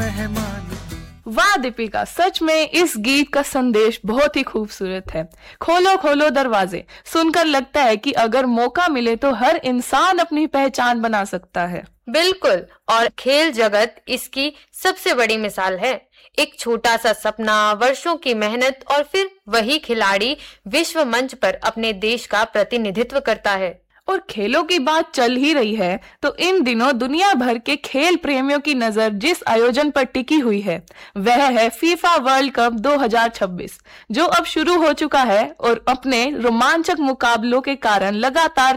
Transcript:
मेहमान। वाह दीपिका, सच में इस गीत का संदेश बहुत ही खूबसूरत है। खोलो खोलो दरवाजे सुनकर लगता है कि अगर मौका मिले तो हर इंसान अपनी पहचान बना सकता है। बिल्कुल, और खेल जगत इसकी सबसे बड़ी मिसाल है। एक छोटा सा सपना, वर्षों की मेहनत और फिर वही खिलाड़ी विश्व मंच पर अपने देश का प्रतिनिधित्व करता है। और खेलों की बात चल ही रही है तो इन दिनों दुनिया भर के खेल प्रेमियों की नजर जिस आयोजन पर टिकी हुई है वह है फीफा वर्ल्ड कप 2026, जो अब शुरू हो चुका है और अपने रोमांचक मुकाबलों के कारण लगातार